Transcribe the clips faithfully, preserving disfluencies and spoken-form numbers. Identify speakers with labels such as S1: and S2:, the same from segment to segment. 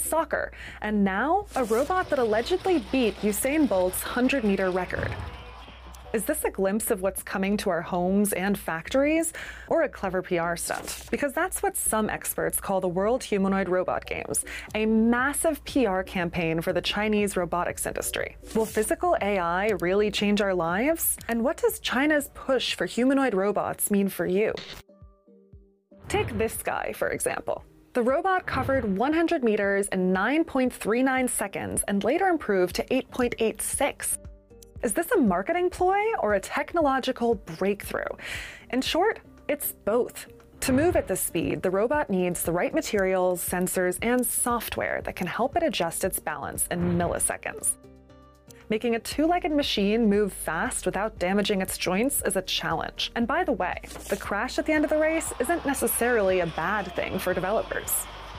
S1: soccer, and now a robot that allegedly beat Usain Bolt's hundred-meter record. Is this a glimpse of what's coming to our homes and factories, or a clever P R stunt? Because that's what some experts call the World Humanoid Robot Games, a massive P R campaign for the Chinese robotics industry. Will physical A I really change our lives? And what does China's push for humanoid robots mean for you? Take this guy, for example. The robot covered one hundred meters in nine point three nine seconds and later improved to eight point eight six. Is this a marketing ploy or a technological breakthrough? In short, it's both. To move at this speed, the robot needs the right materials, sensors, and software that can help it adjust its balance in milliseconds. Making a two-legged machine move fast without damaging its joints is a challenge. And by the way, the crash at the end of the race isn't necessarily a bad thing for developers.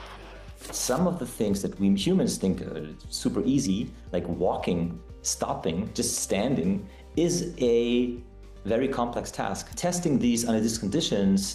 S2: Some of the things that we humans think are super easy, like walking, stopping, just standing, is a very complex task. Testing these under these conditions,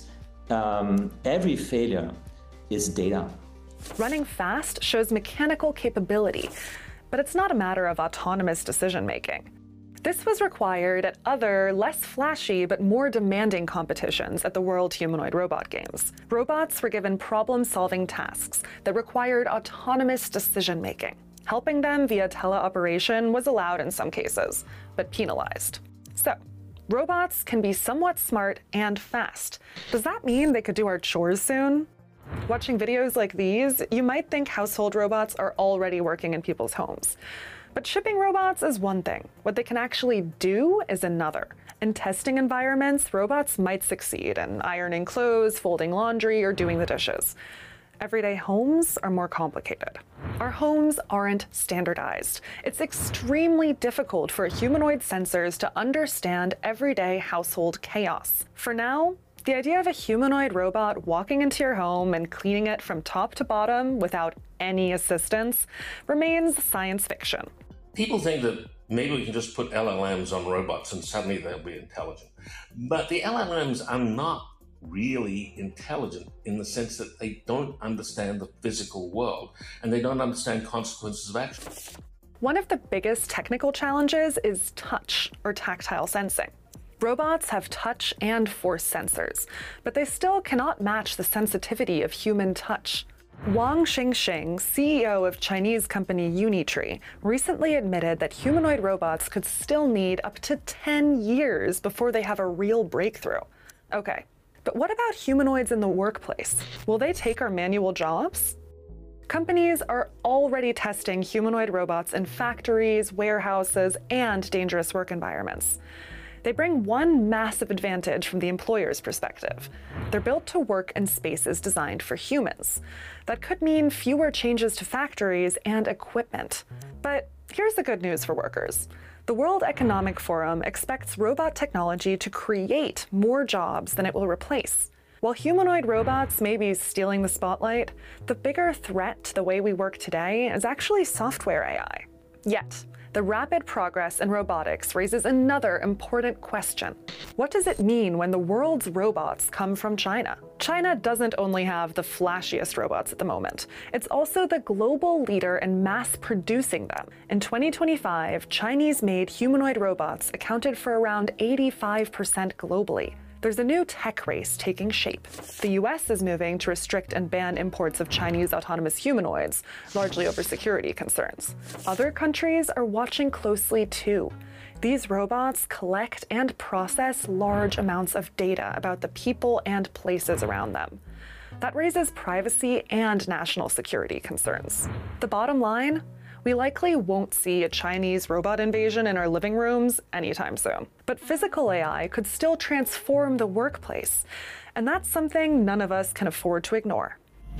S2: um, every failure is data.
S1: Running fast shows mechanical capability, but it's not a matter of autonomous decision-making. This was required at other, less flashy but more demanding competitions at the World Humanoid Robot Games. Robots were given problem-solving tasks that required autonomous decision-making. Helping them via teleoperation was allowed in some cases, but penalized. So, robots can be somewhat smart and fast. Does that mean they could do our chores soon? Watching videos like these, you might think household robots are already working in people's homes. But shipping robots is one thing. What they can actually do is another. In testing environments, robots might succeed in ironing clothes, folding laundry, or doing the dishes. Everyday homes are more complicated. Our homes aren't standardized. It's extremely difficult for humanoid sensors to understand everyday household chaos. For now, the idea of a humanoid robot walking into your home and cleaning it from top to bottom without any assistance remains science fiction.
S3: People think that maybe we can just put L L Ms on robots and suddenly they'll be intelligent. But the L L Ms are not really intelligent in the sense that they don't understand the physical world and they don't understand consequences of action.
S1: One of the biggest technical challenges is touch or tactile sensing. Robots have touch and force sensors, but they still cannot match the sensitivity of human touch. Wang Xingxing, C E O of Chinese company Unitree, recently admitted that humanoid robots could still need up to ten years before they have a real breakthrough. Okay, but what about humanoids in the workplace? Will they take our manual jobs? Companies are already testing humanoid robots in factories, warehouses, and dangerous work environments. They bring one massive advantage from the employer's perspective. They're built to work in spaces designed for humans. That could mean fewer changes to factories and equipment. But here's the good news for workers. The World Economic Forum expects robot technology to create more jobs than it will replace. While humanoid robots may be stealing the spotlight, the bigger threat to the way we work today is actually software A I. Yet, the rapid progress in robotics raises another important question. What does it mean when the world's robots come from China? China doesn't only have the flashiest robots at the moment, it's also the global leader in mass producing them. In twenty twenty-five, Chinese-made humanoid robots accounted for around eighty-five percent globally. There's a new tech race taking shape. The U S is moving to restrict and ban imports of Chinese autonomous humanoids, largely over security concerns. Other countries are watching closely too. These robots collect and process large amounts of data about the people and places around them. That raises privacy and national security concerns. The bottom line? We likely won't see a Chinese robot invasion in our living rooms anytime soon. But physical A I could still transform the workplace, and that's something none of us can afford to ignore.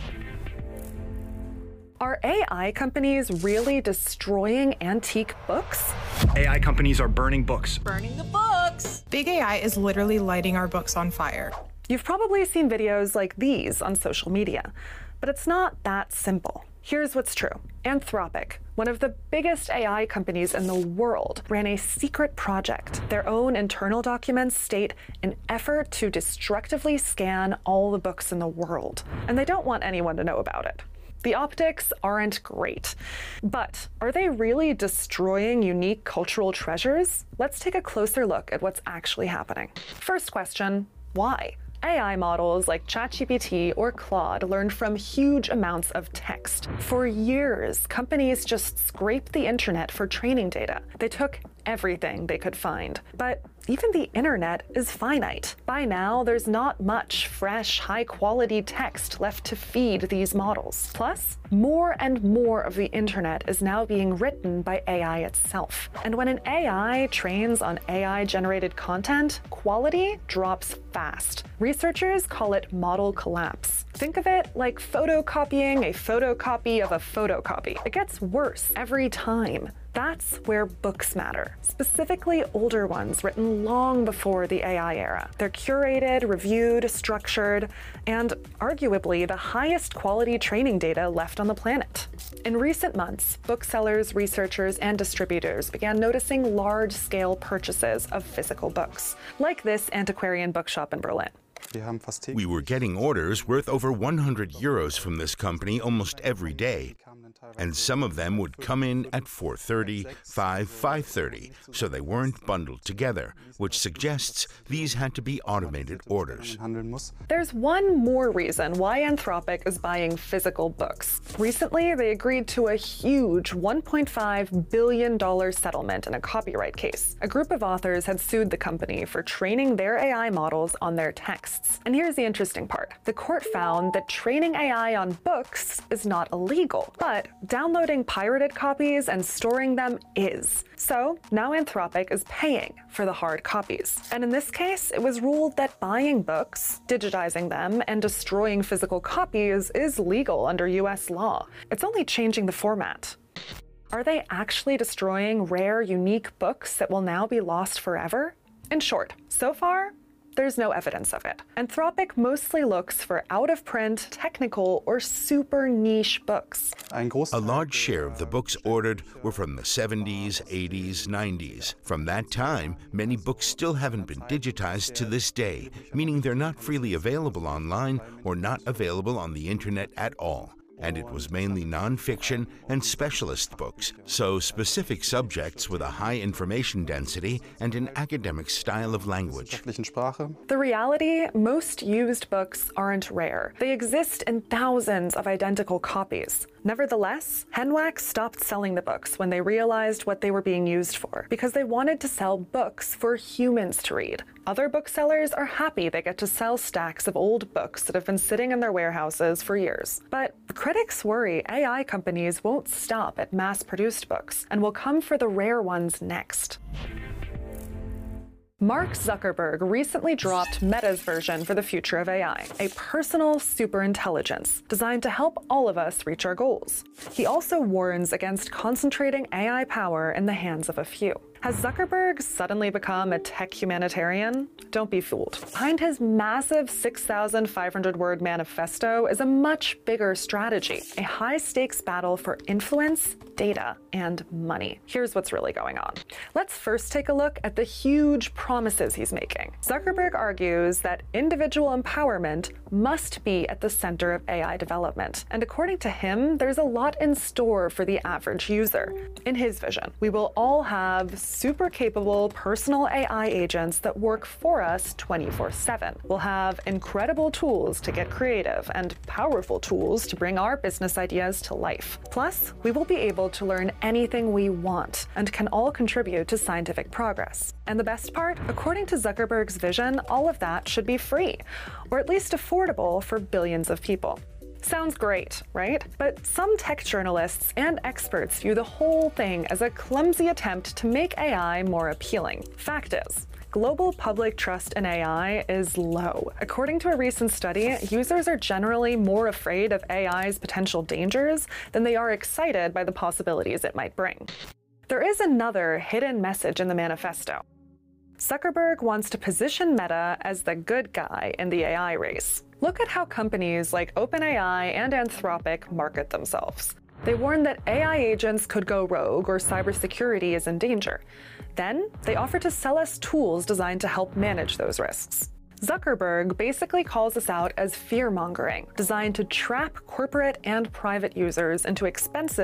S1: Are A I companies really destroying antique books?
S4: A I companies are burning books.
S5: Burning the books!
S6: Big A I is literally lighting our books on fire.
S1: You've probably seen videos like these on social media, but it's not that simple. Here's what's true. Anthropic, one of the biggest A I companies in the world, ran a secret project. Their own internal documents state an effort to destructively scan all the books in the world. And they don't want anyone to know about it. The optics aren't great. But are they really destroying unique cultural treasures? Let's take a closer look at what's actually happening. First question, why? A I models like ChatGPT or Claude learned from huge amounts of text. For years, companies just scraped the internet for training data. They took everything they could find. But even the internet is finite. By now, there's not much fresh, high-quality text left to feed these models. Plus, more and more of the internet is now being written by A I itself. And when an A I trains on A I-generated content, quality drops fast. Researchers call it model collapse. Think of it like photocopying a photocopy of a photocopy. It gets worse every time. That's where books matter, specifically older ones written long before the A I era. They're curated, reviewed, structured, and arguably the highest quality training data left on the planet. In recent months, booksellers, researchers, and distributors began noticing large-scale purchases of physical books, like this antiquarian bookshop in Berlin.
S5: We were getting orders worth over one hundred euros from this company almost every day, and some of them would come in at four thirty, five, five thirty, so they weren't bundled together, which suggests these had to be automated orders.
S1: There's one more reason why Anthropic is buying physical books. Recently, they agreed to a huge one point five billion dollars settlement in a copyright case. A group of authors had sued the company for training their A I models on their texts. And here's the interesting part. The court found that training A I on books is not illegal, but downloading pirated copies and storing them is. So now Anthropic is paying for the hard copies. And in this case, it was ruled that buying books, digitizing them, and destroying physical copies is legal under U S law. It's only changing the format. Are they actually destroying rare, unique books that will now be lost forever? In short, so far, there's no evidence of it. Anthropic mostly looks for out-of-print, technical, or super niche books.
S5: A large share of the books ordered were from the seventies, eighties, nineties. From that time, many books still haven't been digitized to this day, meaning they're not freely available online or not available on the internet at all. And it was mainly non-fiction and specialist books, so specific subjects with a high information density and an academic style of language.
S1: The reality, most used books aren't rare. They exist in thousands of identical copies. Nevertheless, Henwak stopped selling the books when they realized what they were being used for, because they wanted to sell books for humans to read. Other booksellers are happy they get to sell stacks of old books that have been sitting in their warehouses for years. But critics worry A I companies won't stop at mass-produced books and will come for the rare ones next. Mark Zuckerberg recently dropped Meta's version for the future of A I, a personal superintelligence designed to help all of us reach our goals. He also warns against concentrating A I power in the hands of a few. Has Zuckerberg suddenly become a tech humanitarian? Don't be fooled. Behind his massive six thousand five hundred word manifesto is a much bigger strategy, a high-stakes battle for influence, data, and money. Here's what's really going on. Let's first take a look at the huge promises he's making. Zuckerberg argues that individual empowerment must be at the center of A I development. And according to him, there's a lot in store for the average user. In his vision, we will all have super capable personal A I agents that work for us twenty-four seven. We'll have incredible tools to get creative and powerful tools to bring our business ideas to life. Plus, we will be able to learn anything we want and can all contribute to scientific progress. And the best part, according to Zuckerberg's vision, all of that should be free, or at least affordable for billions of people. Sounds great, right? But some tech journalists and experts view the whole thing as a clumsy attempt to make A I more appealing. Fact is, global public trust in A I is low. According to a recent study, users are generally more afraid of A I's potential dangers than they are excited by the possibilities it might bring. There is another hidden message in the manifesto. Zuckerberg wants to position Meta as the good guy in the A I race. Look at how companies like OpenAI and Anthropic market themselves. They warn that A I agents could go rogue or cybersecurity is in danger. Then, they offer to sell us tools designed to help manage those risks. Zuckerberg basically calls this out as fear-mongering, designed to trap corporate and private users into expensive